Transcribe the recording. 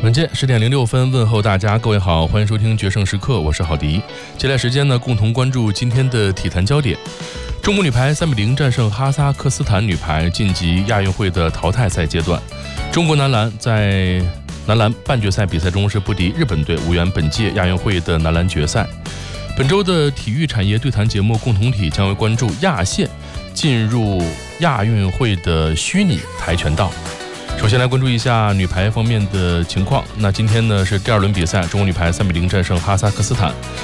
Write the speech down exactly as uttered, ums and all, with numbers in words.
本届十点零六分问候大家，各位好，欢迎收听决胜时刻，我是郝迪。接下来时间呢，共同关注今天的体坛焦点。中国女排三比零战胜哈萨克斯坦女排，晋级亚运会的淘汰赛阶段。中国男篮在男篮半决赛比赛中是不敌日本队，无缘本届亚运会的男篮决赛。本周的体育产业对谈节目共同体将会关注亚线进入亚运会的虚拟跆拳道。首先来关注一下女排方面的情况。那今天呢是第二轮比赛，中国女排三比零战胜哈萨克斯坦。